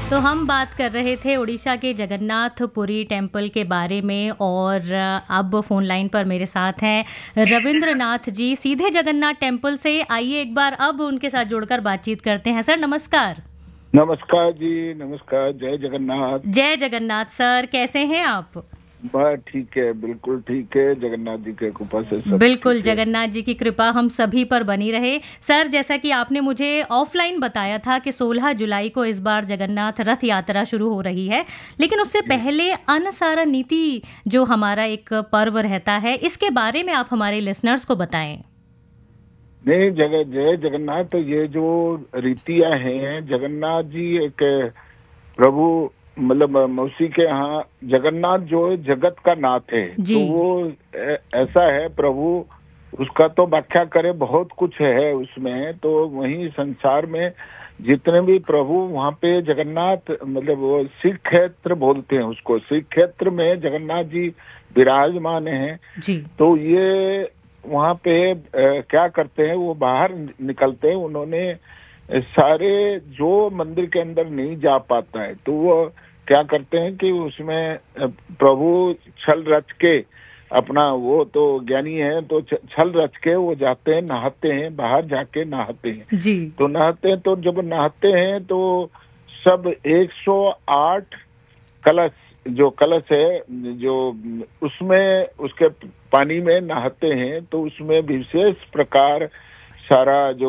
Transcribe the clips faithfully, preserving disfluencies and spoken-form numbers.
तो हम बात कर रहे थे उड़ीसा के जगन्नाथपुरी टेम्पल के बारे में और अब फोन लाइन पर मेरे साथ हैं रविंद्रनाथ जी सीधे जगन्नाथ टेम्पल से। आइए एक बार अब उनके साथ जुड़कर बातचीत करते हैं। सर नमस्कार। नमस्कार जी, नमस्कार। जय जगन्नाथ। जय जगन्नाथ। सर कैसे हैं आप? बस ठीक है, बिल्कुल ठीक है। जगन्नाथ जी के कृपा से सब बिल्कुल जगन्नाथ जी की कृपा हम सभी पर बनी रहे। सर जैसा कि आपने मुझे ऑफलाइन बताया था कि सोलह जुलाई को इस बार जगन्नाथ रथ यात्रा शुरू हो रही है, लेकिन उससे पहले अन्नसारा नीति जो हमारा एक पर्व रहता है, इसके बारे में आप हमारे लिसनर्स को बताएं। नहीं, जगह जय जगन्नाथ। तो ये जो रीतियां हैं, जगन्नाथ जी एक प्रभु मतलब मौसी के यहाँ जगन्नाथ जो जगत का नाथ है, तो वो ऐसा है प्रभु, उसका तो व्याख्या करे बहुत कुछ है उसमें। तो वहीं संसार में जितने भी प्रभु वहाँ पे जगन्नाथ मतलब वो सिख क्षेत्र बोलते हैं उसको, सिख क्षेत्र में जगन्नाथ जी विराजमान हैं जी। तो ये वहाँ पे आ, क्या करते हैं, वो बाहर निकलते हैं। उन्होंने सारे जो मंदिर के अंदर नहीं जा पाता है तो वो क्या करते हैं कि उसमें प्रभु छल रच के अपना, वो तो ज्ञानी है, तो छल रच के वो जाते हैं, नहाते हैं, बाहर जाके नहाते हैं जी। तो नहाते हैं, तो जब नहाते हैं तो सब एक सौ आठ कलश, जो कलश है जो उसमें उसके पानी में नहाते हैं, तो उसमें विशेष प्रकार सारा जो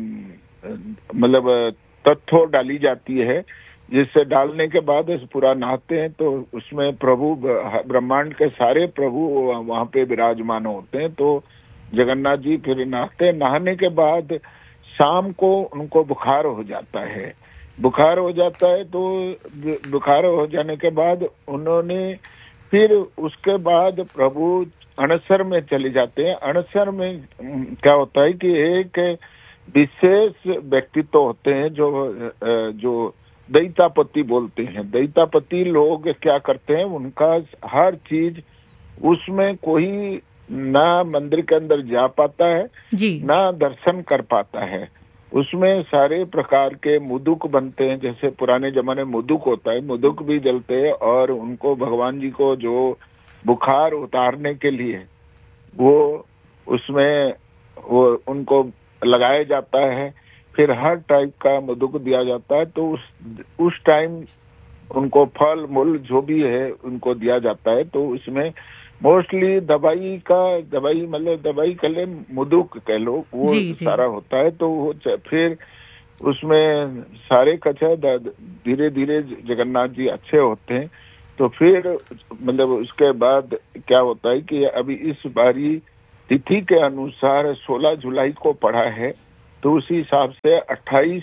मतलब तत्व डाली जाती है, जिससे डालने के बाद पूरा नहाते हैं। तो उसमें प्रभु ब्रह्मांड के सारे प्रभु वहाँ पे विराजमान होते हैं। तो जगन्नाथ जी फिर नहाते हैं। नहाने के बाद शाम को उनको बुखार हो जाता है। बुखार हो जाता है तो बुखार हो जाने के बाद उन्होंने फिर उसके बाद प्रभु अणसर में चले जाते हैं। अणसर में क्या होता है कि एक विशेष व्यक्तित्व होते हैं जो जो दैतापति बोलते हैं। दैतापति लोग क्या करते हैं, उनका हर चीज उसमें कोई ना मंदिर के अंदर जा पाता है जी, ना दर्शन कर पाता है। उसमें सारे प्रकार के मुदुक बनते हैं, जैसे पुराने जमाने में मुदुक होता है, मुदुक भी जलते हैं और उनको भगवान जी को जो बुखार उतारने के लिए वो उसमें वो उनको लगाया जाता है। फिर हर टाइप का मुदुक दिया जाता है। तो उस उस टाइम उनको फल मूल जो भी है उनको दिया जाता है। तो उसमें मोस्टली दवाई का दवाई मतलब दवाई कह ले, मुदुक कह लो, वो जी, जी। सारा होता है। तो वो फिर उसमें सारे कच्चा धीरे धीरे जगन्नाथ जी अच्छे होते हैं। तो फिर मतलब उसके बाद क्या होता है कि अभी इस बारी तिथि के अनुसार सोलह जुलाई को पड़ा है, तो उसी हिसाब से अट्ठाईस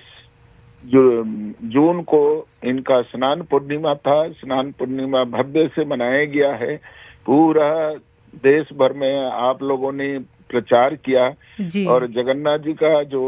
जून को इनका स्नान पूर्णिमा था। स्नान पूर्णिमा भव्य से मनाया गया है। पूरा देश भर में आप लोगों ने प्रचार किया जी। और जगन्नाथ जी का जो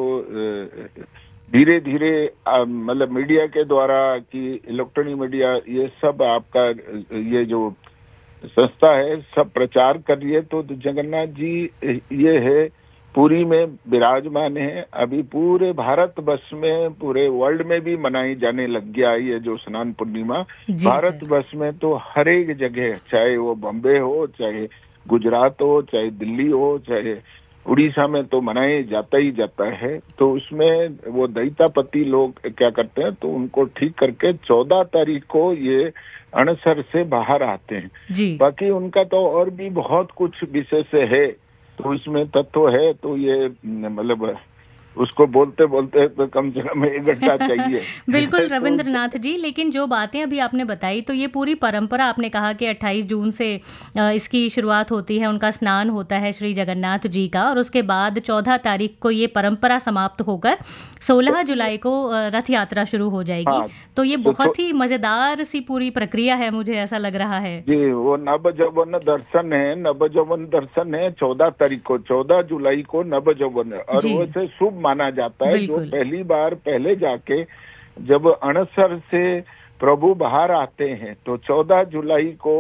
धीरे धीरे मतलब मीडिया के द्वारा कि इलेक्ट्रॉनिक मीडिया ये सब आपका ये जो संस्था है सब प्रचार कर रही है। तो जगन्नाथ जी ये है पुरी में विराजमान है। अभी पूरे भारत वर्ष में, पूरे वर्ल्ड में भी मनाई जाने लग गया ये जो स्नान पूर्णिमा। भारत वर्ष में तो हर एक जगह, चाहे वो बम्बे हो, चाहे गुजरात हो, चाहे दिल्ली हो, चाहे उड़ीसा में, तो मनाया जाता ही जाता है। तो उसमें वो दैतापति लोग क्या करते हैं, तो उनको ठीक करके चौदह तारीख को ये अणसर से बाहर आते हैं। बाकी उनका तो और भी बहुत कुछ विशेष है, तो इसमें तत्व है। तो ये मतलब उसको बोलते बोलते तो कम से कम एक घंटा चाहिए। बिल्कुल रविंद्रनाथ जी, लेकिन जो बातें अभी आपने बताई, तो ये पूरी परंपरा आपने कहा कि अट्ठाईस जून से इसकी शुरुआत होती है, उनका स्नान होता है श्री जगन्नाथ जी का, और उसके बाद चौदह तारीख को ये परंपरा समाप्त होकर सोलह जुलाई को रथ यात्रा शुरू हो जाएगी। हाँ, तो ये बहुत तो, ही मजेदार सी पूरी प्रक्रिया है, मुझे ऐसा लग रहा है जी। वो नव जवन दर्शन है, नव जवन दर्शन है चौदह तारीख को, चौदह जुलाई को नव जवन, और वो से शुभ माना जाता है। जो पहली बार पहले जाके जब अणसर से प्रभु बाहर आते हैं, तो चौदह जुलाई को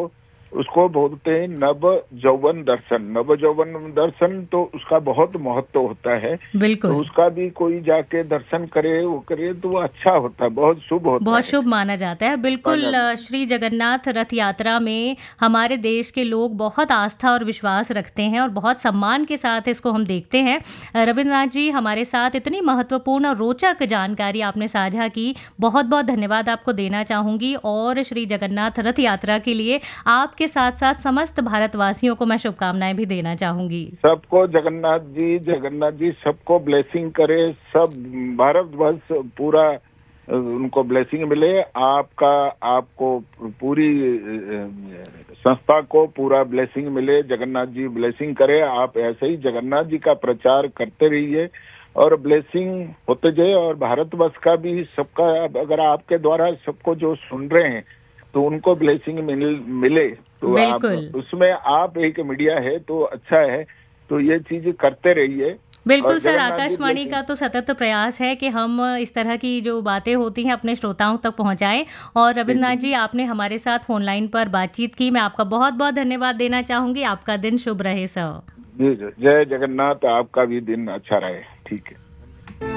उसको बोलते हैं नव यौवन दर्शन। नव यौवन दर्शन तो उसका बहुत महत्व होता है। बिल्कुल, तो उसका भी कोई जाके दर्शन करे, वो करे तो वो अच्छा होता है, बहुत शुभ होता बहुत है। शुभ माना जाता है। बिल्कुल, अ, श्री जगन्नाथ रथ यात्रा में हमारे देश के लोग बहुत आस्था और विश्वास रखते हैं और बहुत सम्मान के साथ इसको हम देखते हैं। अ, रविंद्रनाथ जी, हमारे साथ इतनी महत्वपूर्ण और रोचक जानकारी आपने साझा की, बहुत बहुत धन्यवाद आपको देना चाहूँगी। और श्री जगन्नाथ रथ यात्रा के लिए आपके साथ साथ समस्त भारतवासियों को मैं शुभकामनाएं भी देना चाहूँगी। सबको जगन्नाथ जी जगन्नाथ जी सबको ब्लेसिंग करे, सब भारतवर्ष पूरा अ, उनको ब्लेसिंग मिले। आपका आपको पूरी अ, संस्था को पूरा ब्लेसिंग मिले, जगन्नाथ जी ब्लेसिंग करे। आप ऐसे ही जगन्नाथ जी का प्रचार करते रहिए और ब्लेसिंग होते जाए। और भारतवर्ष का भी सबका, अगर आपके द्वारा सबको जो सुन रहे हैं तो उनको ब्लेसिंग मिल, मिले तो आप बिल्कुल, उसमें, आप एक मीडिया है तो अच्छा है, तो ये चीज करते रहिए। और बिल्कुल सर, जगन्नाथ जी आकाशवाणी ब्लेसिंग। का तो सतत प्रयास है कि हम इस तरह की जो बातें होती हैं अपने श्रोताओं तक पहुंचाएं। और जी रविंद्रनाथ जी जी, आपने हमारे साथ फोन लाइन पर बातचीत की, मैं आपका बहुत बहुत धन्यवाद देना चाहूंगी। आपका दिन शुभ रहे सर। जी जी, जय जगन्नाथ। आपका भी दिन अच्छा रहे। ठीक है।